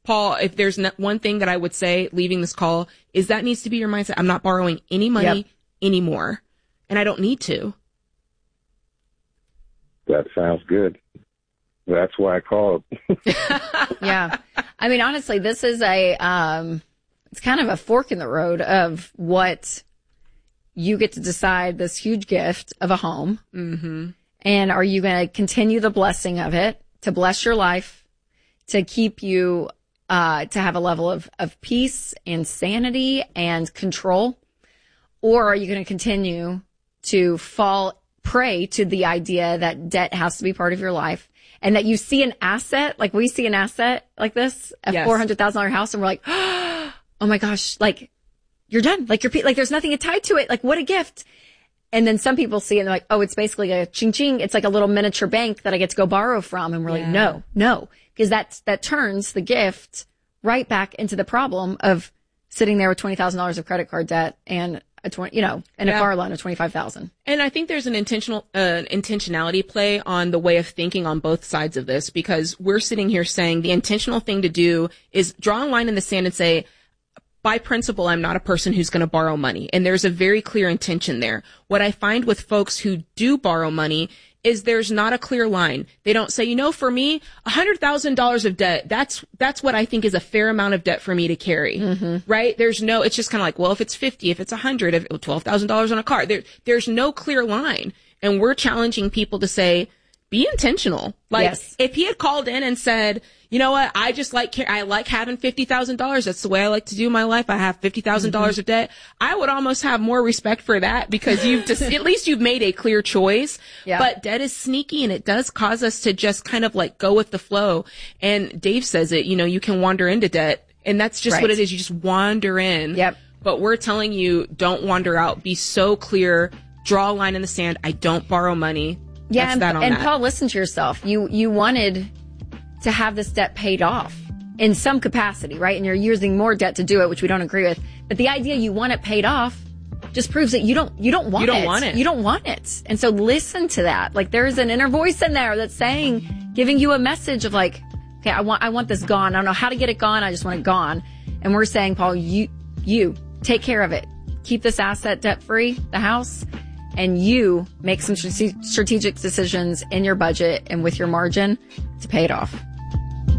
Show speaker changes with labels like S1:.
S1: Paul, if there's one thing that I would say leaving this call is that needs to be your mindset. I'm not borrowing any money anymore, and I don't need to.
S2: That sounds good. That's why I called.
S3: Yeah. I mean, honestly, this is it's kind of a fork in the road of what you get to decide, this huge gift of a home.
S1: Mm-hmm.
S3: And are you going to continue the blessing of it to bless your life, to keep you, to have a level of peace and sanity and control? Or are you going to continue to fall prey to the idea that debt has to be part of your life and that you see an asset, like we see an asset like this, a $400,000 house, and we're like, oh my gosh, like you're done. Like there's nothing tied to it. Like what a gift. And then some people see it and they're like, oh, it's basically a ching ching. It's like a little miniature bank that I get to go borrow from. And we're like, no, because that turns the gift right back into the problem of sitting there with $20,000 of credit card debt and a car loan of $25,000.
S1: And I think there's an intentionality play on the way of thinking on both sides of this, because we're sitting here saying the intentional thing to do is draw a line in the sand and say, by principle, I'm not a person who's going to borrow money. And there's a very clear intention there. What I find with folks who do borrow money is there's not a clear line. They don't say, for me, $100,000 of debt, that's what I think is a fair amount of debt for me to carry.
S3: Mm-hmm.
S1: Right? It's just kind of like, well, if it's 50, if it's 100, if $12,000 on a car, there's no clear line. And we're challenging people to say, be intentional. If he had called in and said, you know what, I like having $50,000. That's the way I like to do my life. I have $50,000 of debt. I would almost have more respect for that, because at least you've made a clear choice.
S3: Yeah.
S1: But debt is sneaky, and it does cause us to just kind of like go with the flow. And Dave says it, you can wander into debt, and that's just what it is. You just wander in.
S3: Yep.
S1: But we're telling you, don't wander out. Be so clear. Draw a line in the sand. I don't borrow money.
S3: Yeah, and Paul, listen to yourself. You wanted to have this debt paid off in some capacity, right? And you're using more debt to do it, which we don't agree with. But the idea you want it paid off just proves that you don't want it. You don't want it. And so listen to that. Like there's an inner voice in there that's giving you a message of like, okay, I want this gone. I don't know how to get it gone. I just want it gone. And we're saying, Paul, you take care of it. Keep this asset debt free, the house. And you make some strategic decisions in your budget and with your margin to pay it off.